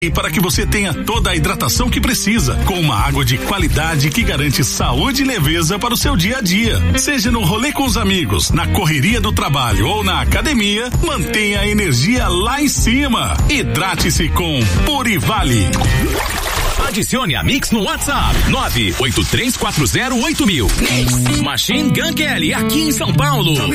E para que você tenha toda a hidratação que precisa, com uma água de qualidade que garante saúde e leveza para o seu dia a dia. Seja no rolê com os amigos, na correria do trabalho ou na academia, mantenha a energia lá em cima. Hidrate-se com Purivale. Adicione a Mix no WhatsApp 983408000. Machine Gun Kelly aqui em São Paulo.